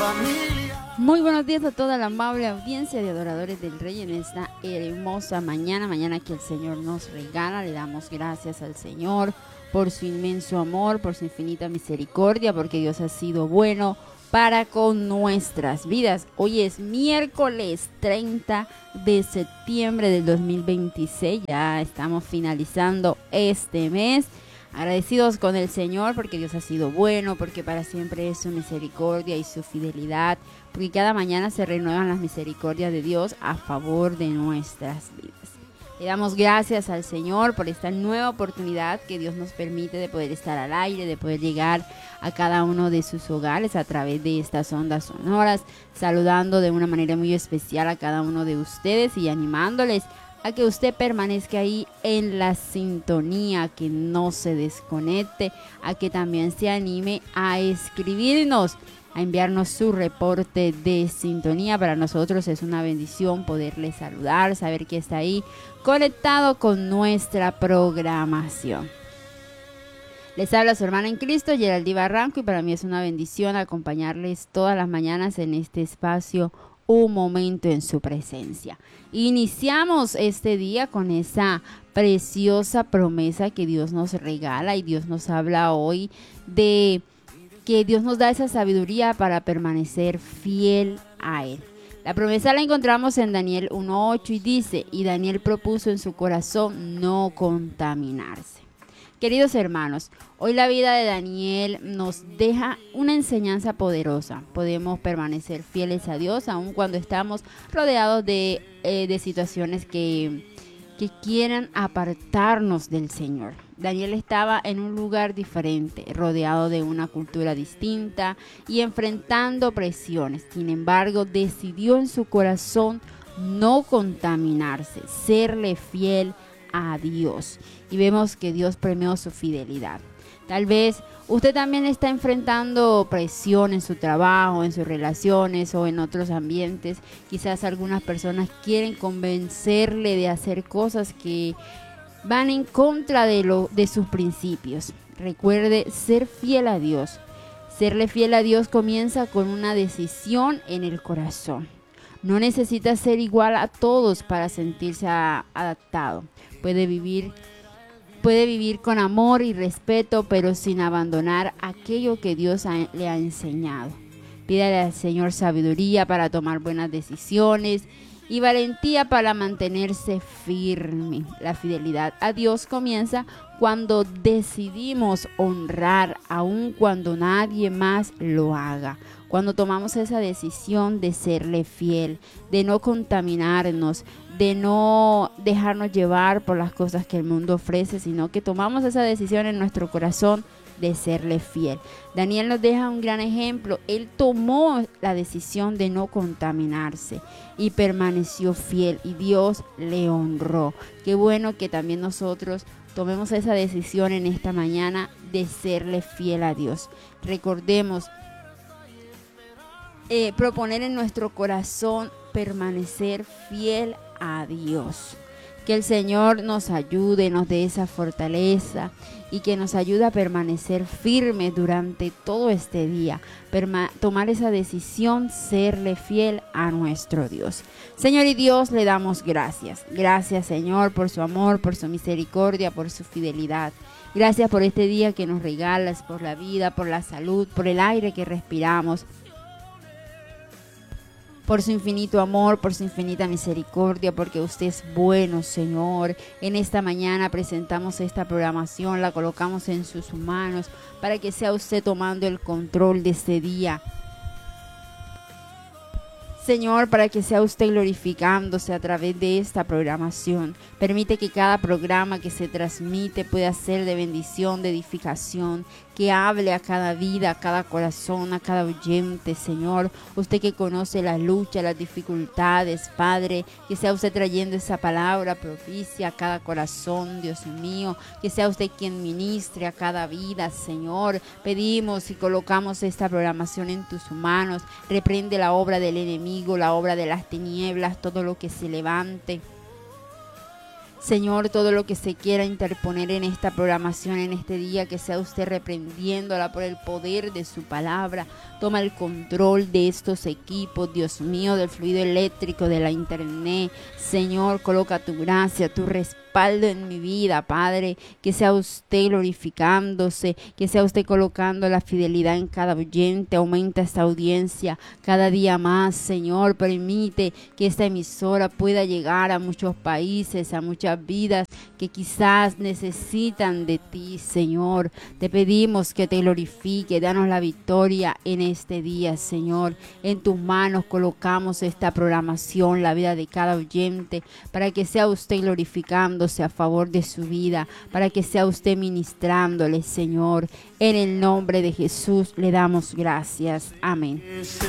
Muy buenos días a toda la amable audiencia de adoradores del Rey en esta hermosa mañana que el Señor nos regala. Le damos gracias al Señor por su inmenso amor, por su infinita misericordia, porque Dios ha sido bueno para con nuestras vidas. Hoy es miércoles 30 de septiembre del 2026, ya estamos finalizando este mes. Agradecidos con el Señor porque Dios ha sido bueno, porque para siempre es su misericordia y su fidelidad, porque cada mañana se renuevan las misericordias de Dios a favor de nuestras vidas. Le damos gracias al Señor por esta nueva oportunidad que Dios nos permite de poder estar al aire, de poder llegar a cada uno de sus hogares a través de estas ondas sonoras, saludando de una manera muy especial a cada uno de ustedes y animándoles a que usted permanezca ahí en la sintonía, que no se desconecte, a que también se anime a escribirnos, a enviarnos su reporte de sintonía. Para nosotros es una bendición poderle saludar, saber que está ahí conectado con nuestra programación. Les habla su hermana en Cristo, Geraldine Barranco, y para mí es una bendición acompañarles todas las mañanas en este espacio, un momento en su presencia. Iniciamos este día con esa preciosa promesa que Dios nos regala, y Dios nos habla hoy de que Dios nos da esa sabiduría para permanecer fiel a Él. La promesa la encontramos en Daniel 1:8 y dice: y Daniel propuso en su corazón no contaminarse. Queridos hermanos, hoy la vida de Daniel nos deja una enseñanza poderosa. Podemos permanecer fieles a Dios aun cuando estamos rodeados de situaciones que quieran apartarnos del Señor. Daniel estaba en un lugar diferente, rodeado de una cultura distinta y enfrentando presiones. Sin embargo, decidió en su corazón no contaminarse, serle fiel a Dios, y vemos que Dios premió su fidelidad. Tal vez usted también está enfrentando presión en su trabajo, en sus relaciones o en otros ambientes. Quizás algunas personas quieren convencerle de hacer cosas que van en contra de sus principios. Recuerde ser fiel a Dios. Serle fiel a Dios comienza con una decisión en el corazón. No necesita ser igual a todos para sentirse adaptado. Puede vivir con amor y respeto, pero sin abandonar aquello que Dios le ha enseñado. Pídale al Señor sabiduría para tomar buenas decisiones y valentía para mantenerse firme. La fidelidad a Dios comienza cuando decidimos honrar, aun cuando nadie más lo haga. Cuando tomamos esa decisión de serle fiel, de no contaminarnos, de no dejarnos llevar por las cosas que el mundo ofrece, sino que tomamos esa decisión en nuestro corazón de serle fiel. Daniel nos deja un gran ejemplo. Él tomó la decisión de no contaminarse y permaneció fiel, y Dios le honró. Qué bueno que también nosotros tomemos esa decisión en esta mañana de serle fiel a Dios. Recordemos proponer en nuestro corazón permanecer fiel a Dios. Que el Señor nos ayude, nos dé esa fortaleza y que nos ayude a permanecer firmes durante todo este día. Tomar esa decisión, serle fiel a nuestro Dios. Señor y Dios, le damos gracias. Gracias, Señor, por su amor, por su misericordia, por su fidelidad. Gracias por este día que nos regalas, por la vida, por la salud, por el aire que respiramos, por su infinito amor, por su infinita misericordia, porque usted es bueno, Señor. En esta mañana presentamos esta programación, la colocamos en sus manos para que sea usted tomando el control de este día. Señor, para que sea usted glorificándose a través de esta programación. Permite que cada programa que se transmite pueda ser de bendición, de edificación, que hable a cada vida, a cada corazón, a cada oyente, Señor. Usted que conoce la lucha, las dificultades, Padre, que sea usted trayendo esa palabra propicia a cada corazón, Dios mío. Que sea usted quien ministre a cada vida, Señor. Pedimos y colocamos esta programación en tus manos. Reprende la obra del enemigo, la obra de las tinieblas, todo lo que se levante Señor, todo lo que se quiera interponer en esta programación, en este día, que sea usted reprendiéndola por el poder de su palabra. Toma el control de estos equipos, Dios mío, del fluido eléctrico, de la internet. Señor, coloca tu gracia, tu respaldo en mi vida, Padre, que sea usted glorificándose, que sea usted colocando la fidelidad en cada oyente. Aumenta esta audiencia cada día más, Señor. Permite que esta emisora pueda llegar a muchos países, a muchas vidas que quizás necesitan de ti, Señor. Te pedimos que te glorifique, danos la victoria en este día, Señor. En tus manos colocamos esta programación, la vida de cada oyente, para que sea usted glorificándose a favor de su vida, para que sea usted ministrándole, Señor. En el nombre de Jesús le damos gracias. Amén.